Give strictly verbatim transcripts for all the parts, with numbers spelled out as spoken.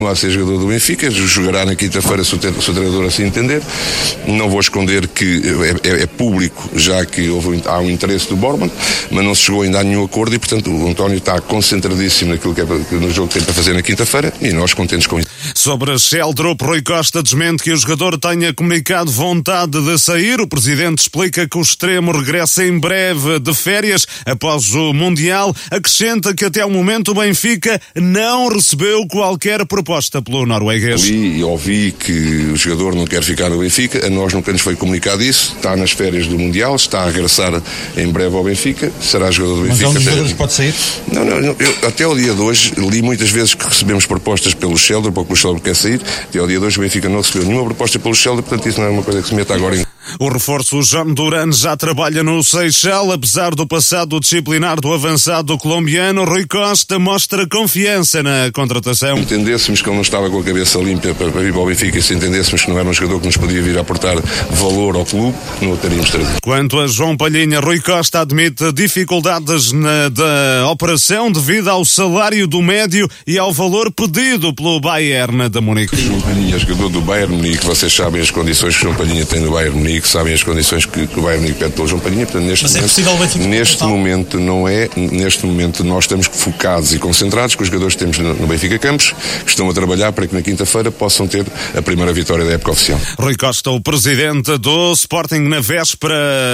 continuar a ser jogador do Benfica, jogará na quinta-feira se o treinador assim entender. Não vou esconder que é, é, é público, já que houve, há um interesse do Borman, mas não se chegou ainda a nenhum acordo e, portanto, o António está concentradíssimo naquilo que é para, no jogo que tem para fazer na quinta-feira e nós contentes com isso. Sobre a Sheldrop, Rui Costa desmente que o jogador tenha comunicado vontade de sair. O presidente explica que o extremo regressa em breve de férias após o Mundial. Acrescenta que até o momento o Benfica não recebeu qualquer proposta pelo norueguês. Li e ouvi que o jogador não quer ficar no Benfica, a nós nunca nos foi comunicado isso, está nas férias do Mundial, está a regressar em breve ao Benfica, será jogador do Benfica. Mas é um dos jogadores que pode sair? Não, não, não eu, até o dia de hoje li muitas vezes que recebemos propostas pelo Sheldrop, porque o Sheldrop quer sair, até o dia de hoje o Benfica não recebeu nenhuma proposta pelo Sheldrop, portanto isso não é uma coisa que se meta agora em... O reforço João Duran já trabalha no Seixal, apesar do passado disciplinar do avançado colombiano. Rui Costa mostra confiança na contratação. Se entendêssemos que ele não estava com a cabeça limpa para, para vir para o Benfica e se entendêssemos que não era um jogador que nos podia vir a aportar valor ao clube, não o teríamos trazido. Quanto a João Palhinha, Rui Costa admite dificuldades na da operação devido ao salário do médio e ao valor pedido pelo Bayern de Munique. João Palhinha, jogador do Bayern Munique, vocês sabem as condições que João Palhinha tem no Bayern Munique, que sabem as condições que, que o Bayern Munique pede pelo João Palhinha, portanto neste, momento, é neste momento não é, neste momento nós estamos focados e concentrados com os jogadores que temos no, no Benfica Campos, que estão a trabalhar para que na quinta-feira possam ter a primeira vitória da época oficial. Rui Costa, o presidente do Sporting, na véspera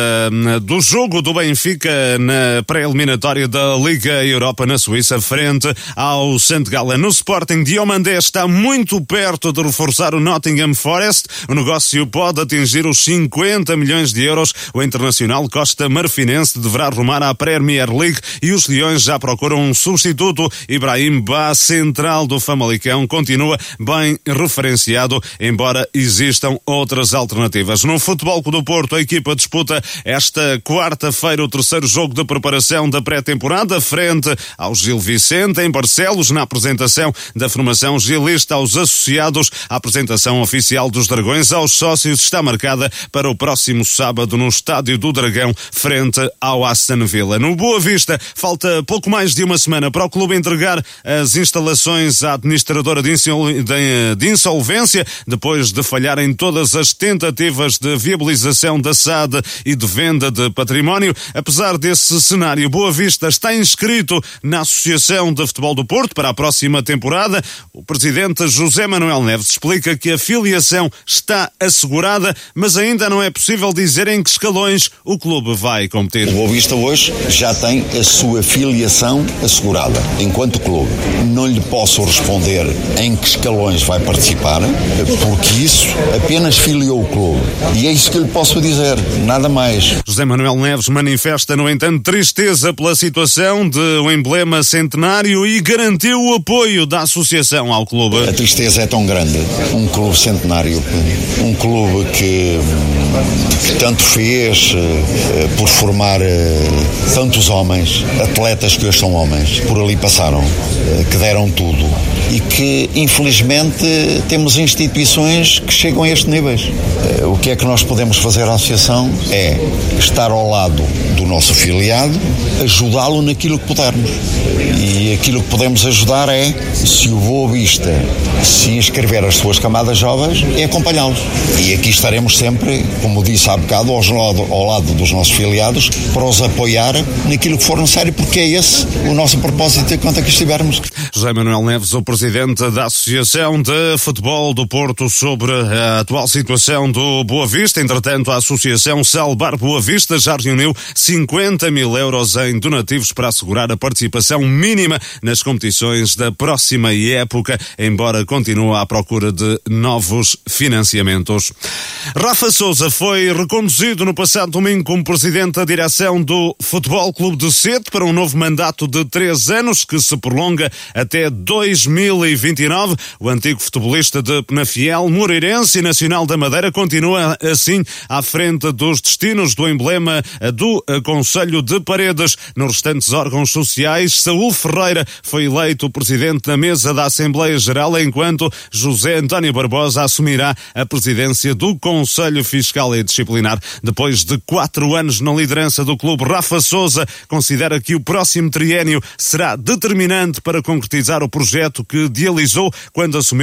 do jogo do Benfica na pré-eliminatória da Liga Europa na Suíça, frente ao Sant Gallen. No Sporting, Diomandé está muito perto de reforçar o Nottingham Forest. O negócio pode atingir os cinquenta milhões de euros. O internacional Costa Marfinense deverá rumar à Premier League e os Leões já procuram um substituto. Ibrahim Ba, central do Famalicão, continua bem referenciado, embora existam outras alternativas. No Futebol Clube do Porto, a equipa disputa esta quarta-feira o terceiro jogo de preparação da pré-temporada frente ao Gil Vicente em Barcelos, na apresentação da formação gilista aos associados. A apresentação oficial dos Dragões aos sócios está marcada para o próximo sábado no Estádio do Dragão, frente ao Aston Villa. No Boa Vista, falta pouco mais de uma semana para o clube entregar as instalações à administradora de insolvência, depois de falhar em todas as tentativas de viabilização da S A D e de venda de património. Apesar desse cenário, Boa Vista está inscrito na Associação de Futebol do Porto para a próxima temporada. O presidente José Manuel Neves explica que a filiação está assegurada, mas ainda não é possível dizer em que escalões o clube vai competir. O Boa Vista hoje já tem a sua filiação assegurada. Enquanto clube, não lhe posso responder em que escalões vai participar, porque isso apenas filiou o clube. E é isso que eu lhe posso dizer, nada mais. José Manuel Neves manifesta, no entanto, tristeza pela situação de um emblema centenário e garantiu o apoio da associação ao clube. A tristeza é tão grande. Um clube centenário, um clube que, que tanto fez uh, por formar uh, tantos homens, atletas que hoje são homens, por ali passaram, uh, que deram tudo e que, infelizmente, temos instituições que chegam a estes níveis. Uh, o que é que nós podemos fazer à associação é estar ao lado do nosso afiliado, ajudá-lo naquilo que pudermos. E aquilo que podemos ajudar é, se o Boa Vista se inscrever as suas camadas jovens, é acompanhá-los. E aqui estaremos sempre, como disse há bocado, ao lado, ao lado dos nossos filiados, para os apoiar naquilo que for necessário, porque é esse o nosso propósito enquanto aqui estivermos. José Manuel Neves, o presidente da Associação de Futebol do Porto, sobre a atual situação do Boa Vista. Entretanto, a Associação Salbar Boa Vista já reuniu cinquenta mil euros em donativos para assegurar a participação mínima nas competições da próxima época, embora continue à procura de novos financiamentos. Rafa Sousa foi reconduzido no passado domingo como presidente da direção do Futebol Clube de Sete para um novo mandato de três anos que se prolonga até dois mil e vinte e nove. O antigo futebolista de Penafiel, Moreirense e Nacional da Madeira continua assim à frente dos destinos do emblema do Conselho de Paredes. Nos restantes órgãos sociais, Saúl Ferreira foi eleito presidente da mesa da Assembleia Geral, enquanto José António Barbosa assumirá a presidência do Conselho Fiscal e Disciplinar. Depois de quatro anos na liderança do clube, Rafa Sousa considera que o próximo triênio será determinante para concretizar o projeto que idealizou quando assumiu